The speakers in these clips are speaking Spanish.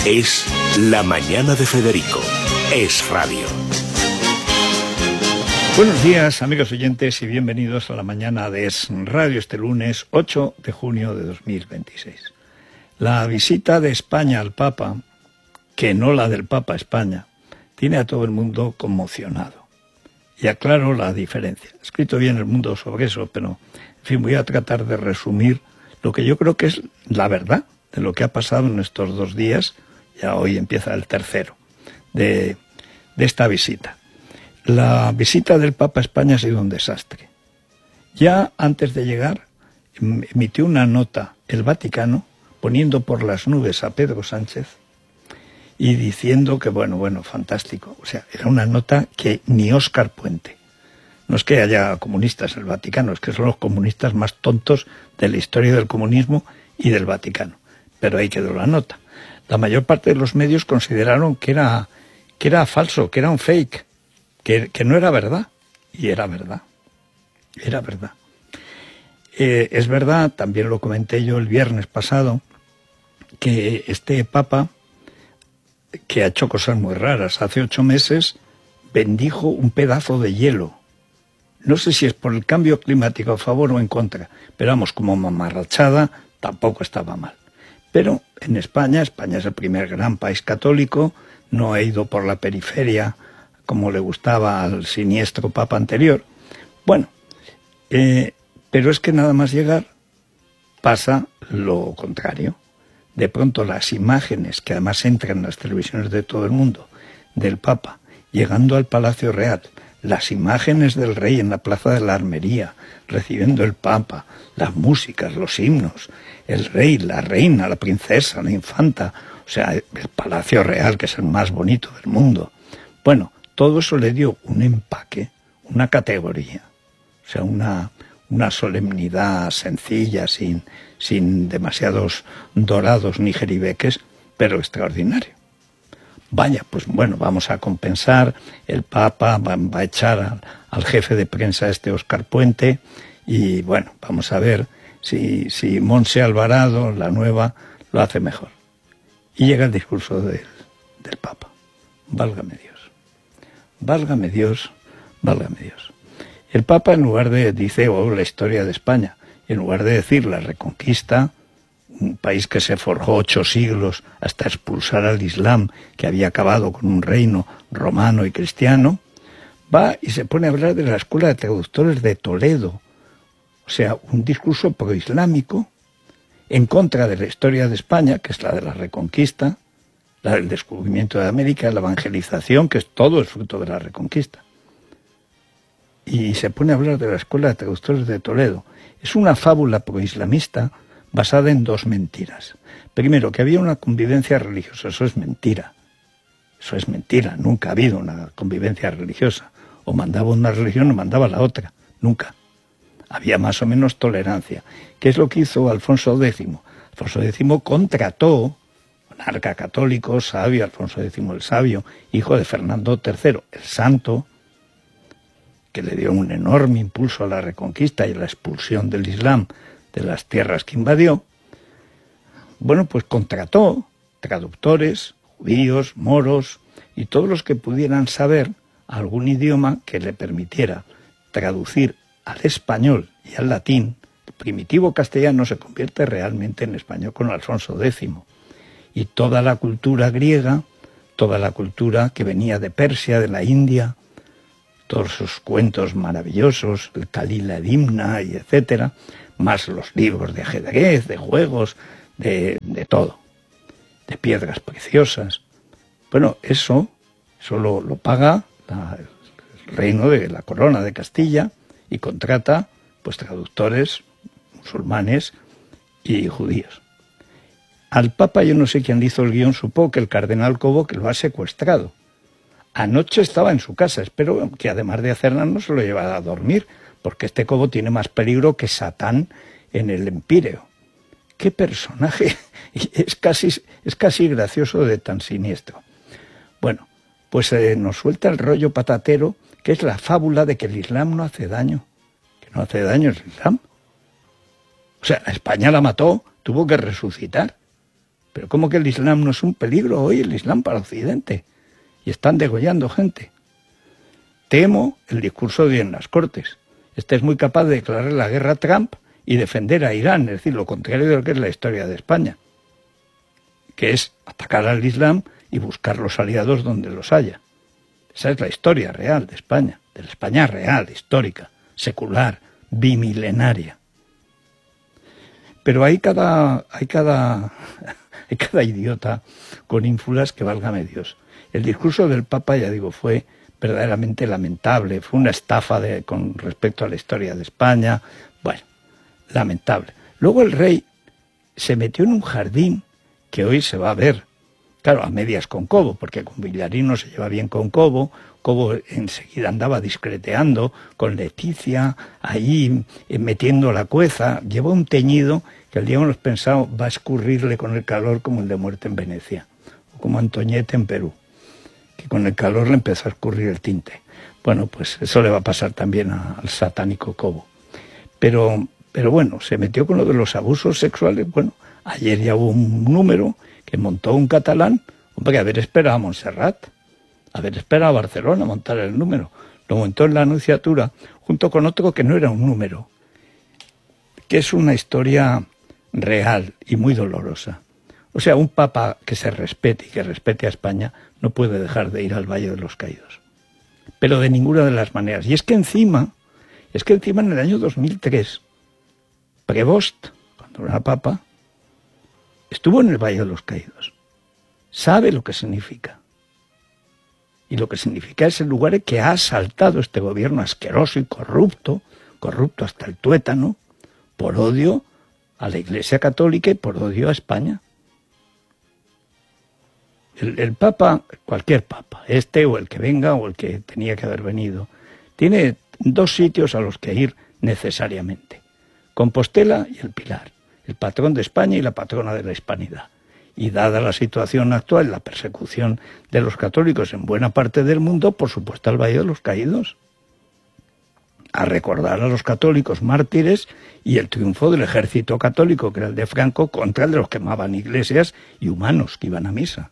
Es La Mañana de Federico. Es radio. Buenos días, amigos oyentes, y bienvenidos a La Mañana de Es Radio este lunes 8 de junio de 2026. La visita de España al Papa, que no la del Papa a España, tiene a todo el mundo conmocionado. Y aclaro la diferencia. He escrito bien El Mundo sobre eso, pero, en fin, voy a tratar de resumir lo que yo creo que es la verdad de lo que ha pasado en estos 2 días. Ya hoy empieza el tercero de esta visita. La visita del Papa a España ha sido un desastre. Ya antes de llegar, emitió una nota el Vaticano poniendo por las nubes a Pedro Sánchez y diciendo que, bueno, fantástico. O sea, era una nota que ni Óscar Puente. No es que haya comunistas en el Vaticano, es que son los comunistas más tontos de la historia del comunismo y del Vaticano. Pero ahí quedó la nota. La mayor parte de los medios consideraron que era falso, que era un fake, que no era verdad. Y era verdad. Era verdad. Es verdad, también lo comenté yo el viernes pasado, que este Papa, que ha hecho cosas muy raras, hace 8 meses bendijo un pedazo de hielo. No sé si es por el cambio climático a favor o en contra, pero vamos, como mamarrachada tampoco estaba mal. Pero en España es el primer gran país católico, no ha ido por la periferia como le gustaba al siniestro Papa anterior. Bueno, pero es que nada más llegar pasa lo contrario. De pronto las imágenes, que además entran en las televisiones de todo el mundo, del Papa, llegando al Palacio Real, las imágenes del rey en la Plaza de la Armería, recibiendo el Papa, las músicas, los himnos, el rey, la reina, la princesa, la infanta, o sea, el Palacio Real, que es el más bonito del mundo. Bueno, todo eso le dio un empaque, una categoría, o sea, una solemnidad sencilla, sin demasiados dorados ni jeribeques, pero extraordinario. Vaya, pues bueno, vamos a compensar, el Papa va a echar al jefe de prensa Óscar Puente, y bueno, vamos a ver si Montse Alvarado, la nueva, lo hace mejor. Y llega el discurso del Papa. Válgame Dios. Válgame Dios, válgame Dios. El Papa, en lugar de, dice, la historia de España, en lugar de decir la Reconquista, un país que se forjó 8 siglos hasta expulsar al Islam, que había acabado con un reino romano y cristiano, va y se pone a hablar de la Escuela de Traductores de Toledo. O sea, un discurso proislámico en contra de la historia de España, que es la de la Reconquista, la del descubrimiento de América, la evangelización, que es todo el fruto de la Reconquista. Y se pone a hablar de la Escuela de Traductores de Toledo. Es una fábula proislamista basada en 2 mentiras. Primero, que había una convivencia religiosa. Eso es mentira. Eso es mentira. Nunca ha habido una convivencia religiosa. O mandaba una religión o mandaba la otra. Nunca. Había más o menos tolerancia. ¿Qué es lo que hizo Alfonso X? Alfonso X contrató, monarca católico, sabio, Alfonso X el Sabio, hijo de Fernando III, el Santo, que le dio un enorme impulso a la Reconquista y a la expulsión del Islam de las tierras que invadió. Bueno, pues contrató traductores, judíos, moros y todos los que pudieran saber algún idioma que le permitiera traducir al español y al latín. El primitivo castellano se convierte realmente en español con Alfonso X. Y toda la cultura griega, toda la cultura que venía de Persia, de la India, todos esos cuentos maravillosos, el Calila Dimna y etcétera, más los libros de ajedrez, de juegos, de todo, de piedras preciosas. Bueno, eso lo paga el reino de la Corona de Castilla y contrata pues traductores musulmanes y judíos. Al Papa yo no sé quién le hizo el guión, supongo que el cardenal Cobo, que lo ha secuestrado. Anoche estaba en su casa, espero que además de hacer nada no se lo llevara a dormir, porque este Cobo tiene más peligro que Satán en el Empíreo. ¡Qué personaje! Es casi gracioso de tan siniestro. Bueno, pues nos suelta el rollo patatero, que es la fábula de que el Islam no hace daño. Que no hace daño el Islam. O sea, España la mató, tuvo que resucitar. Pero ¿cómo que el Islam no es un peligro hoy, el Islam para Occidente? Y están degollando gente. Temo el discurso de hoy en las Cortes. Este es muy capaz de declarar la guerra a Trump y defender a Irán, es decir, lo contrario de lo que es la historia de España, que es atacar al Islam y buscar los aliados donde los haya. Esa es la historia real de España, de la España real, histórica, secular, bimilenaria. Pero hay cada idiota con ínfulas que válgame Dios. El discurso del Papa, ya digo, fue verdaderamente lamentable, fue una estafa con respecto a la historia de España, bueno, lamentable. Luego el rey se metió en un jardín que hoy se va a ver, claro, a medias con Cobo, porque con Villarino se lleva bien con Cobo, Cobo enseguida andaba discreteando con Leticia, ahí metiendo la cueza, llevó un teñido que el día hemos pensado va a escurrirle con el calor como el de Muerte en Venecia, o como Antoñete en Perú, que con el calor le empezó a escurrir el tinte. Bueno, pues eso le va a pasar también al satánico Cobo. Pero bueno, se metió con lo de los abusos sexuales. Bueno, ayer ya hubo un número que montó un catalán, hombre, haber esperado a Montserrat, haber esperado a Barcelona a montar el número. Lo montó en la Anunciatura, junto con otro que no era un número, que es una historia real y muy dolorosa. O sea, un papa que se respete y que respete a España no puede dejar de ir al Valle de los Caídos. Pero de ninguna de las maneras. Y es que encima en el año 2003, Prevost, cuando era papa, estuvo en el Valle de los Caídos. Sabe lo que significa. Y lo que significa es el lugar que ha asaltado este gobierno asqueroso y corrupto hasta el tuétano, por odio a la Iglesia Católica y por odio a España. El Papa, cualquier Papa, este o el que venga o el que tenía que haber venido, tiene dos sitios a los que ir necesariamente: Compostela y el Pilar, el patrón de España y la patrona de la hispanidad. Y dada la situación actual, la persecución de los católicos en buena parte del mundo, por supuesto al Valle de los Caídos, a recordar a los católicos mártires y el triunfo del ejército católico, que era el de Franco, contra el de los que quemaban iglesias y humanos que iban a misa.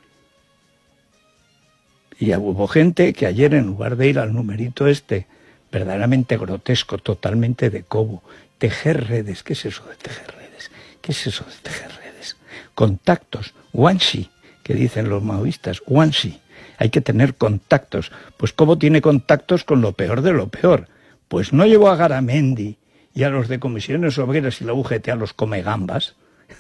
Y hubo gente que ayer, en lugar de ir al numerito este, verdaderamente grotesco, totalmente de Cobo, tejer redes. ¿Qué es eso de tejer redes? ¿Qué es eso de tejer redes? Contactos, wanshi, que dicen los maoístas, wanshi. Hay que tener contactos. Pues Cobo tiene contactos con lo peor de lo peor. Pues no llevó a Garamendi y a los de Comisiones Obreras y la UGT a los comegambas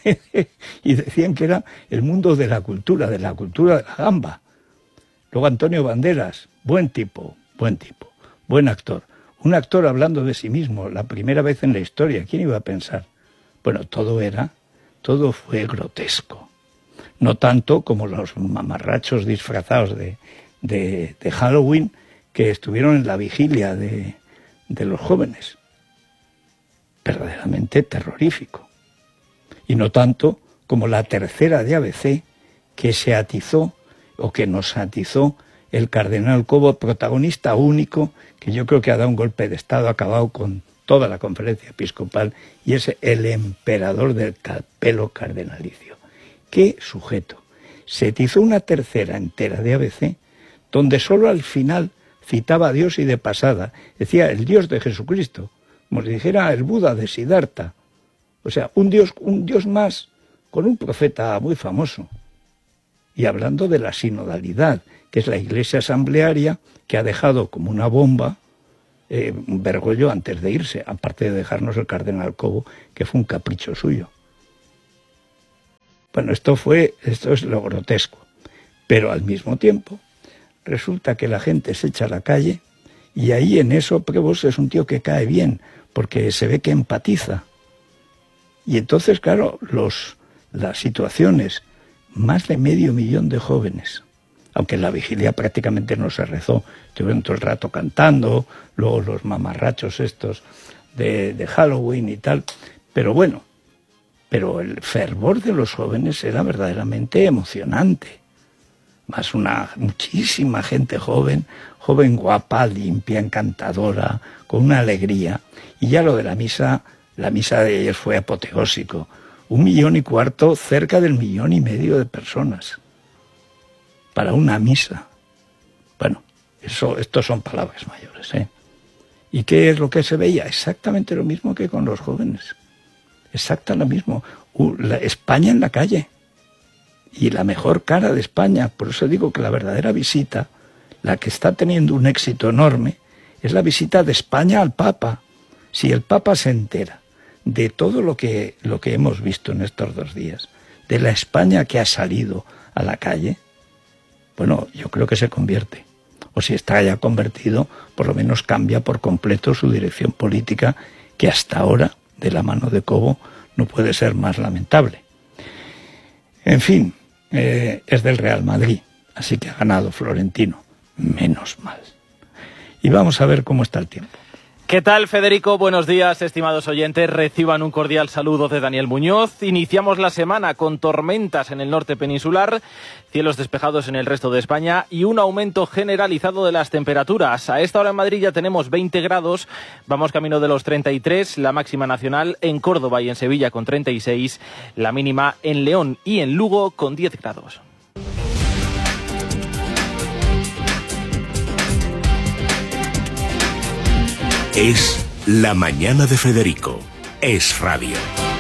y decían que era el mundo de la cultura de la gamba. Luego Antonio Banderas, buen tipo, buen actor. Un actor hablando de sí mismo, la primera vez en la historia. ¿Quién iba a pensar? Bueno, todo fue grotesco. No tanto como los mamarrachos disfrazados de Halloween que estuvieron en la vigilia de los jóvenes. Verdaderamente terrorífico. Y no tanto como la tercera de ABC que se atizó o que nos atizó el cardenal Cobo, protagonista único, que yo creo que ha dado un golpe de Estado, ha acabado con toda la conferencia episcopal, y es el emperador del pelo cardenalicio. ¡Qué sujeto! Se atizó una tercera entera de ABC, donde solo al final citaba a Dios y de pasada decía el Dios de Jesucristo, como si dijera el Buda de Siddhartha. O sea, un Dios más, con un profeta muy famoso. Y hablando de la sinodalidad, que es la iglesia asamblearia que ha dejado como una bomba un Bergoglio antes de irse, aparte de dejarnos el cardenal Cobo, que fue un capricho suyo. Bueno, esto es lo grotesco. Pero al mismo tiempo, resulta que la gente se echa a la calle y ahí en eso Prevost es un tío que cae bien, porque se ve que empatiza. Y entonces, claro, las situaciones, más de 500.000 de jóvenes, aunque en la vigilia prácticamente no se rezó, estuvieron todo el rato cantando, luego los mamarrachos estos de Halloween y tal, pero bueno, pero el fervor de los jóvenes era verdaderamente emocionante. Más muchísima gente joven guapa, limpia, encantadora, con una alegría. Y ya lo de la misa de ayer fue apoteósico, 1,25 millones, cerca del 1,5 millones de personas, para una misa. Bueno, estos son palabras mayores, ¿eh? ¿Y qué es lo que se veía? Exactamente lo mismo que con los jóvenes. Exactamente lo mismo. España en la calle. Y la mejor cara de España. Por eso digo que la verdadera visita, la que está teniendo un éxito enorme, es la visita de España al Papa. Si el Papa se entera de todo lo que hemos visto en estos 2 días, de la España que ha salido a la calle, bueno, yo creo que se convierte. O si está ya convertido, por lo menos cambia por completo su dirección política, que hasta ahora, de la mano de Cobo, no puede ser más lamentable. En fin, es del Real Madrid, así que ha ganado Florentino. Menos mal. Y vamos a ver cómo está el tiempo. ¿Qué tal, Federico? Buenos días, estimados oyentes. Reciban un cordial saludo de Daniel Muñoz. Iniciamos la semana con tormentas en el norte peninsular, cielos despejados en el resto de España y un aumento generalizado de las temperaturas. A esta hora en Madrid ya tenemos 20 grados, vamos camino de los 33, la máxima nacional en Córdoba y en Sevilla con 36, la mínima en León y en Lugo con 10 grados. Es La Mañana de Federico. Es radio.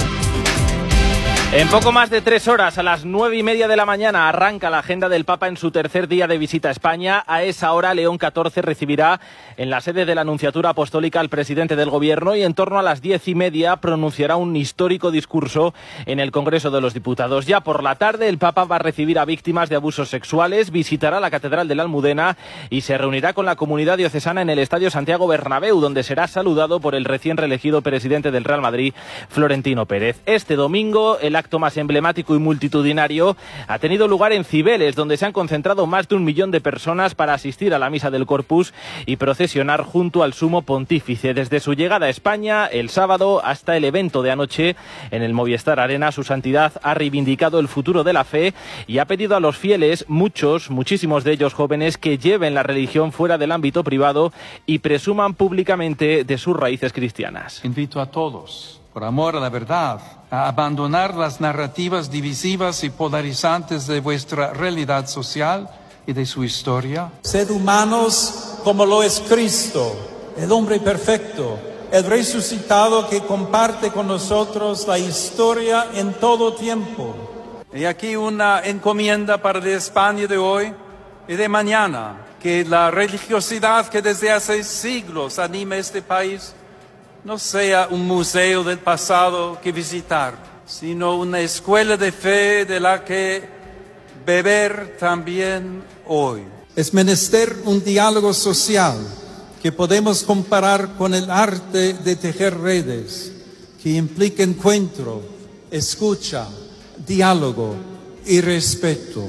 En poco más de 3 horas, a las 9:30 de la mañana, arranca la agenda del Papa en su tercer día de visita a España. A esa hora, León XIV recibirá en la sede de la Nunciatura Apostólica al presidente del Gobierno y en torno a las 10:30 pronunciará un histórico discurso en el Congreso de los Diputados. Ya por la tarde, el Papa va a recibir a víctimas de abusos sexuales, visitará la Catedral de la Almudena y se reunirá con la comunidad diocesana en el Estadio Santiago Bernabéu, donde será saludado por el recién reelegido presidente del Real Madrid, Florentino Pérez. Este domingo, el acto más emblemático y multitudinario ha tenido lugar en Cibeles, donde se han concentrado más de 1 millón de personas para asistir a la Misa del Corpus y procesionar junto al Sumo Pontífice. Desde su llegada a España el sábado hasta el evento de anoche en el Movistar Arena, su santidad ha reivindicado el futuro de la fe y ha pedido a los fieles, muchísimos de ellos jóvenes, que lleven la religión fuera del ámbito privado y presuman públicamente de sus raíces cristianas. Invito a todos, por amor a la verdad, a abandonar las narrativas divisivas y polarizantes de vuestra realidad social y de su historia. Sed humanos como lo es Cristo, el hombre perfecto, el resucitado que comparte con nosotros la historia en todo tiempo. Y aquí una encomienda para la España de hoy y de mañana, que la religiosidad que desde hace siglos anima este país no sea un museo del pasado que visitar, sino una escuela de fe de la que beber también hoy. Es menester un diálogo social que podemos comparar con el arte de tejer redes, que implica encuentro, escucha, diálogo y respeto.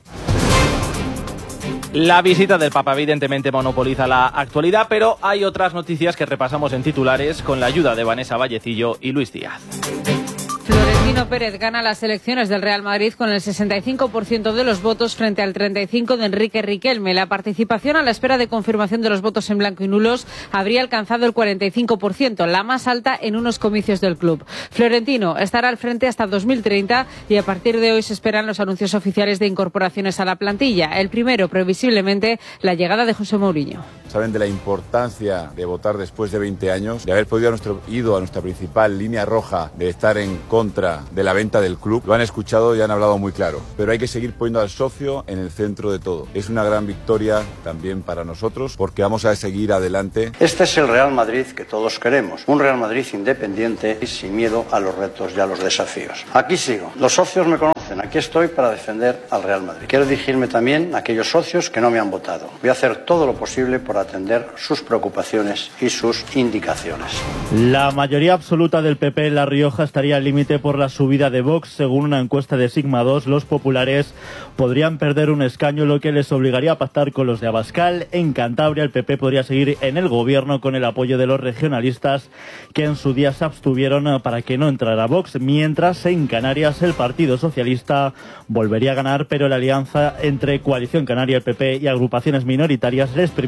La visita del Papa evidentemente monopoliza la actualidad, pero hay otras noticias que repasamos en titulares con la ayuda de Vanessa Vallecillo y Luis Díaz. Florentino Pérez gana las elecciones del Real Madrid con el 65% de los votos frente al 35% de Enrique Riquelme. La participación a la espera de confirmación de los votos en blanco y nulos habría alcanzado el 45%, la más alta en unos comicios del club. Florentino estará al frente hasta 2030 y a partir de hoy se esperan los anuncios oficiales de incorporaciones a la plantilla. El primero, previsiblemente, la llegada de José Mourinho. Saben de la importancia de votar después de 20 años, de haber podido ido a nuestra principal línea roja, de estar en contra de la venta del club. Lo han escuchado y han hablado muy claro, pero hay que seguir poniendo al socio en el centro de todo. Es una gran victoria también para nosotros porque vamos a seguir adelante. Este es el Real Madrid que todos queremos, un Real Madrid independiente y sin miedo a los retos y a los desafíos. Aquí sigo, los socios me conocen, aquí estoy para defender al Real Madrid. Quiero dirigirme también a aquellos socios que no me han votado. Voy a hacer todo lo posible por atender sus preocupaciones y sus indicaciones. La mayoría absoluta del PP en La Rioja estaría al límite por la subida de Vox. Según una encuesta de Sigma 2, los populares podrían perder un escaño, lo que les obligaría a pactar con los de Abascal. En Cantabria, el PP podría seguir en el gobierno con el apoyo de los regionalistas, que en su día se abstuvieron para que no entrara Vox, mientras en Canarias el Partido Socialista volvería a ganar, pero la alianza entre Coalición Canaria, el PP y agrupaciones minoritarias les permitirían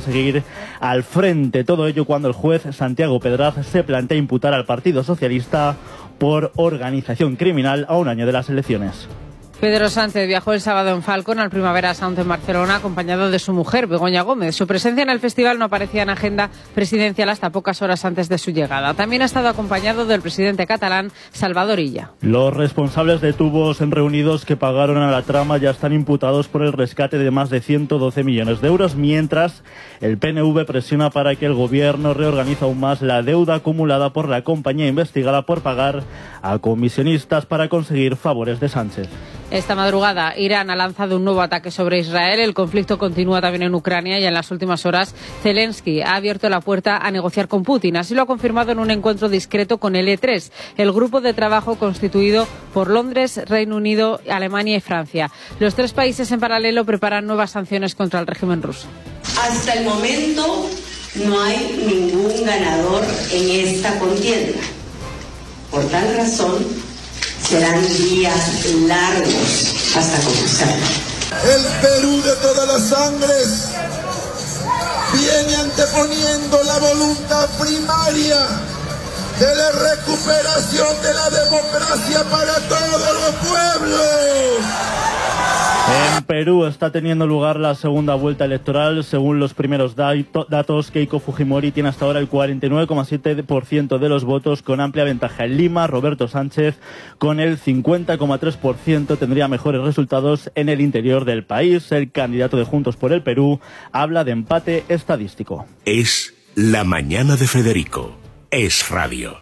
seguir al frente. Todo ello cuando el juez Santiago Pedraz se plantea imputar al Partido Socialista por organización criminal a un año de las elecciones. Pedro Sánchez viajó el sábado en Falcon al Primavera Sound en Barcelona acompañado de su mujer, Begoña Gómez. Su presencia en el festival no aparecía en agenda presidencial hasta pocas horas antes de su llegada. También ha estado acompañado del presidente catalán, Salvador Illa. Los responsables de tubos reunidos que pagaron a la trama ya están imputados por el rescate de más de 112 millones de euros, mientras el PNV presiona para que el gobierno reorganice aún más la deuda acumulada por la compañía investigada por pagar a comisionistas para conseguir favores de Sánchez. Esta madrugada, Irán ha lanzado un nuevo ataque sobre Israel. El conflicto continúa también en Ucrania y en las últimas horas Zelensky ha abierto la puerta a negociar con Putin. Así lo ha confirmado en un encuentro discreto con el E3, el grupo de trabajo constituido por Londres, Reino Unido, Alemania y Francia. Los tres países en paralelo preparan nuevas sanciones contra el régimen ruso. Hasta el momento no hay ningún ganador en esta contienda. Por tal razón, serán días largos hasta conquistarla. El Perú de todas las sangres viene anteponiendo la voluntad primaria de la recuperación de la democracia para todos los pueblos. En Perú está teniendo lugar la segunda vuelta electoral. Según los primeros datos, Keiko Fujimori tiene hasta ahora el 49,7% de los votos, con amplia ventaja. En Lima, Roberto Sánchez, con el 50,3%, tendría mejores resultados en el interior del país. El candidato de Juntos por el Perú habla de empate estadístico. Es La Mañana de Federico. Es Radio.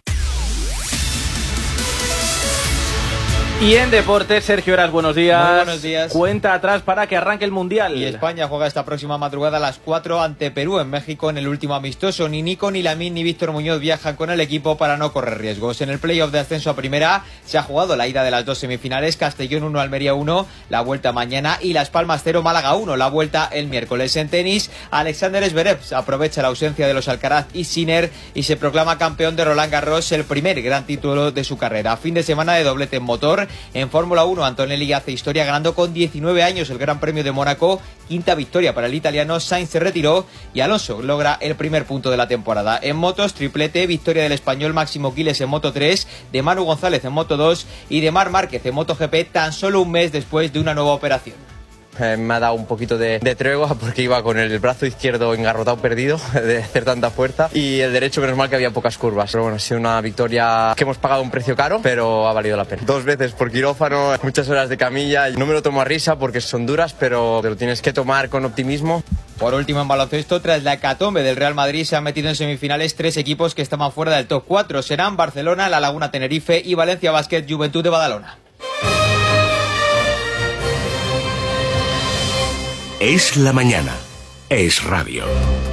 Y en deportes, Sergio Heras, buenos días. Muy buenos días. Cuenta atrás para que arranque el Mundial. Y España juega esta próxima madrugada a las 4 ante Perú en México en el último amistoso. Ni Nico, ni Lamine, ni Víctor Muñoz viajan con el equipo para no correr riesgos. En el playoff de ascenso a primera se ha jugado la ida de las dos semifinales. Castellón 1, Almería 1, la vuelta mañana. Y Las Palmas 0, Málaga 1, la vuelta el miércoles. En tenis, Alexander Zverev aprovecha la ausencia de los Alcaraz y Sinner y se proclama campeón de Roland Garros, el primer gran título de su carrera. Fin de semana de doblete en motor. En Fórmula 1, Antonelli hace historia ganando con 19 años el Gran Premio de Mónaco. Quinta victoria para el italiano. Sainz se retiró y Alonso logra el primer punto de la temporada. En motos, triplete, victoria del español Máximo Quiles en Moto 3, de Manu González en Moto 2 y de Marc Márquez en MotoGP, tan solo un mes después de una nueva operación. Me ha dado un poquito de tregua porque iba con el brazo izquierdo engarrotado perdido de hacer tanta fuerza y el derecho menos mal que había pocas curvas. Pero bueno, ha sido una victoria que hemos pagado un precio caro, pero ha valido la pena. 2 veces por quirófano, muchas horas de camilla. No me lo tomo a risa porque son duras, pero te lo tienes que tomar con optimismo. Por último, en baloncesto, tras la hecatombe del Real Madrid, se han metido en semifinales 3 equipos que estaban fuera del top 4. Serán Barcelona, La Laguna Tenerife y Valencia Basket Juventud de Badalona. Es la mañana. Es Radio.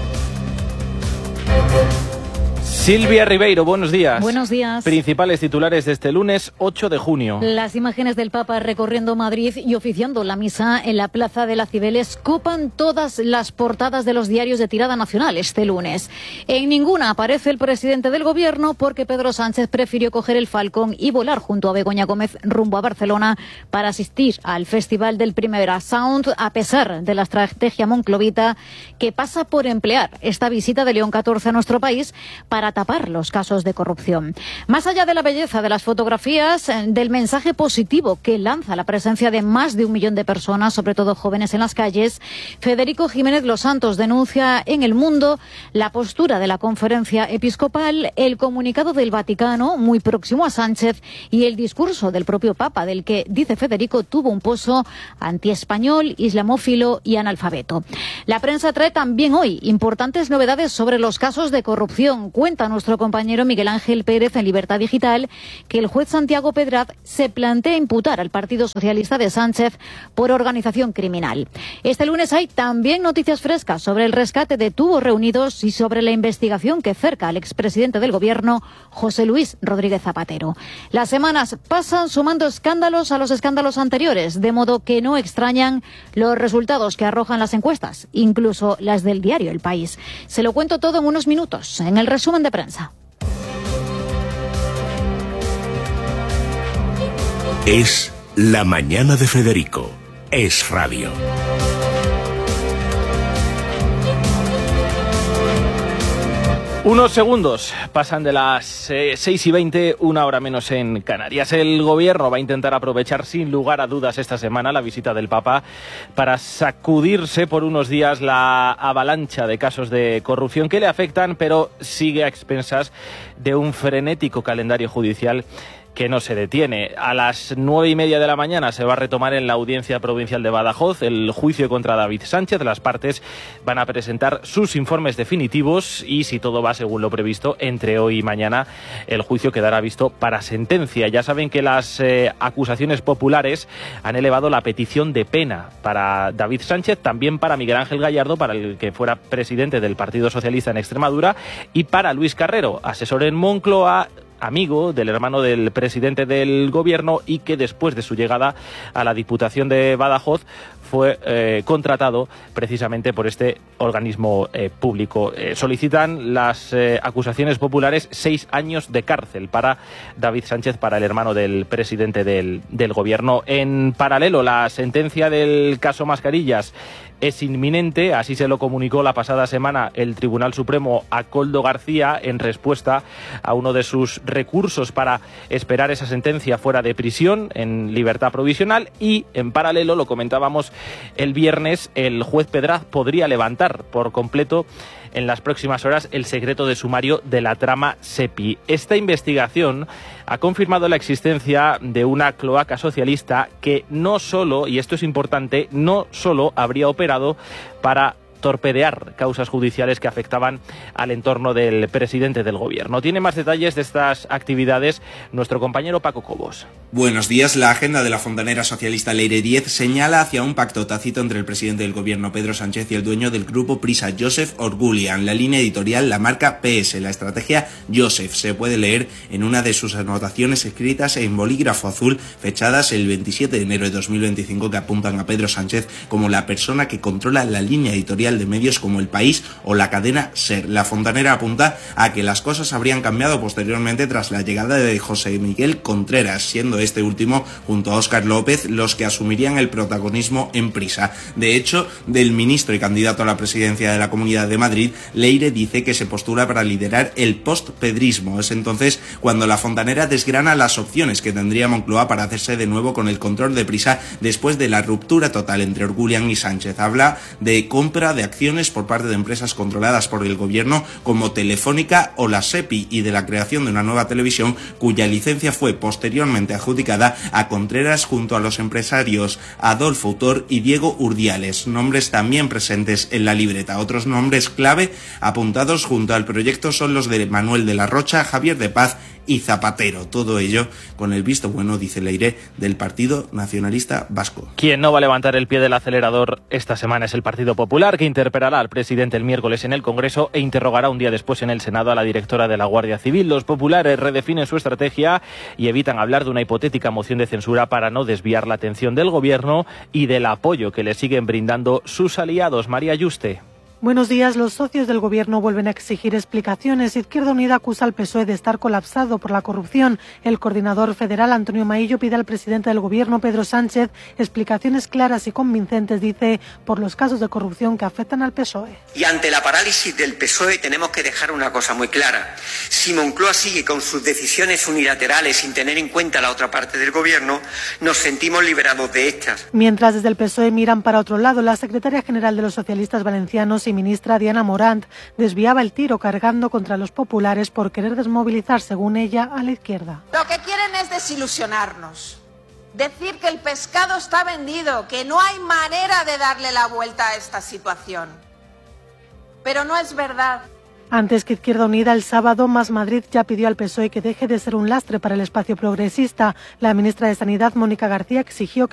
Silvia Ribeiro, buenos días. Buenos días. Principales titulares de este lunes 8 de junio. Las imágenes del Papa recorriendo Madrid y oficiando la misa en la Plaza de las Cibeles copan todas las portadas de los diarios de tirada nacional este lunes. En ninguna aparece el presidente del gobierno porque Pedro Sánchez prefirió coger el Falcón y volar junto a Begoña Gómez rumbo a Barcelona para asistir al Festival del Primavera Sound, a pesar de la estrategia monclovita que pasa por emplear esta visita de León XIV a nuestro país para tapar los casos de corrupción. Más allá de la belleza de las fotografías, del mensaje positivo que lanza la presencia de más de 1 millón de personas, sobre todo jóvenes en las calles, Federico Jiménez Los Santos denuncia en El Mundo la postura de la Conferencia Episcopal, el comunicado del Vaticano, muy próximo a Sánchez, y el discurso del propio Papa, del que, dice Federico, tuvo un pozo antiespañol, islamófilo y analfabeto. La prensa trae también hoy importantes novedades sobre los casos de corrupción. Cuenta nuestro compañero Miguel Ángel Pérez en Libertad Digital que el juez Santiago Pedraz se plantea imputar al Partido Socialista de Sánchez por organización criminal. Este lunes hay también noticias frescas sobre el rescate de tubos reunidos y sobre la investigación que cerca al expresidente del Gobierno, José Luis Rodríguez Zapatero. Las semanas pasan sumando escándalos a los escándalos anteriores, de modo que no extrañan los resultados que arrojan las encuestas, incluso las del diario El País. Se lo cuento todo en unos minutos, en el resumen de prensa. Es La Mañana de Federico. Es Radio. Unos segundos pasan de las 6:20, una hora menos en Canarias. El gobierno va a intentar aprovechar sin lugar a dudas esta semana la visita del Papa para sacudirse por unos días la avalancha de casos de corrupción que le afectan, pero sigue a expensas de un frenético calendario judicial que no se detiene. A las 9:30 de la mañana se va a retomar en la Audiencia Provincial de Badajoz el juicio contra David Sánchez. Las partes van a presentar sus informes definitivos y, si todo va según lo previsto, entre hoy y mañana el juicio quedará visto para sentencia. Ya saben que las acusaciones populares han elevado la petición de pena para David Sánchez, también para Miguel Ángel Gallardo, para el que fuera presidente del Partido Socialista en Extremadura, y para Luis Carrero, asesor en Moncloa, amigo del hermano del presidente del gobierno y que después de su llegada a la Diputación de Badajoz fue contratado precisamente por este organismo público. Solicitan las acusaciones populares 6 años de cárcel para David Sánchez, para el hermano del presidente del gobierno. En paralelo, la sentencia del caso Mascarillas es inminente, así se lo comunicó la pasada semana el Tribunal Supremo a Koldo García en respuesta a uno de sus recursos para esperar esa sentencia fuera de prisión, en libertad provisional. Y en paralelo, lo comentábamos el viernes, el juez Pedraz podría levantar por completo en las próximas horas el secreto de sumario de la trama SEPI. Esta investigación ha confirmado la existencia de una cloaca socialista que no solo, y esto es importante, no solo habría operado para torpedear causas judiciales que afectaban al entorno del presidente del gobierno. Tiene más detalles de estas actividades nuestro compañero Paco Cobos. Buenos días. La agenda de la fontanera socialista Leire Díez señala hacia un pacto tácito entre el presidente del gobierno Pedro Sánchez y el dueño del grupo Prisa, Joseph Orgulian. La línea editorial la marca PS. La estrategia Joseph se puede leer en una de sus anotaciones escritas en bolígrafo azul, fechadas el 27 de enero de 2025, que apuntan a Pedro Sánchez como la persona que controla la línea editorial de medios como El País o la cadena SER. La fontanera apunta a que las cosas habrían cambiado posteriormente tras la llegada de José Miguel Contreras, siendo este último junto a Óscar López los que asumirían el protagonismo en Prisa. De hecho, del ministro y candidato a la presidencia de la Comunidad de Madrid, Leire dice que se postula para liderar el postpedrismo. Es entonces cuando la fontanera desgrana las opciones que tendría Moncloa para hacerse de nuevo con el control de Prisa después de la ruptura total entre Orgulian y Sánchez. Habla de compra de acciones por parte de empresas controladas por el gobierno como Telefónica o la SEPI y de la creación de una nueva televisión cuya licencia fue posteriormente adjudicada a Contreras junto a los empresarios Adolfo Autor y Diego Urdiales, nombres también presentes en la libreta. Otros nombres clave apuntados junto al proyecto son los de Manuel de la Rocha, Javier de Paz y Zapatero. Todo ello con el visto bueno, dice Leire, del Partido Nacionalista Vasco. Quien no va a levantar el pie del acelerador esta semana es el Partido Popular, que interpelará al presidente el miércoles en el Congreso e interrogará un día después en el Senado a la directora de la Guardia Civil. Los populares redefinen su estrategia y evitan hablar de una hipotética moción de censura para no desviar la atención del gobierno y del apoyo que le siguen brindando sus aliados. María Yuste. Buenos días. Los socios del Gobierno vuelven a exigir explicaciones. Izquierda Unida acusa al PSOE de estar colapsado por la corrupción. El coordinador federal, Antonio Maillo, pide al presidente del Gobierno, Pedro Sánchez, explicaciones claras y convincentes, dice, por los casos de corrupción que afectan al PSOE. Y ante la parálisis del PSOE tenemos que dejar una cosa muy clara. Si Moncloa sigue con sus decisiones unilaterales sin tener en cuenta la otra parte del Gobierno, nos sentimos liberados de estas. Mientras desde el PSOE miran para otro lado, la secretaria general de los socialistas valencianos y ministra Diana Morant desviaba el tiro cargando contra los populares por querer desmovilizar, según ella, a la izquierda. Lo que quieren es desilusionarnos, decir que el pescado está vendido, que no hay manera de darle la vuelta a esta situación. Pero no es verdad. Antes que Izquierda Unida, el sábado, Más Madrid ya pidió al PSOE que deje de ser un lastre para el espacio progresista. La ministra de Sanidad, Mónica García, exigió que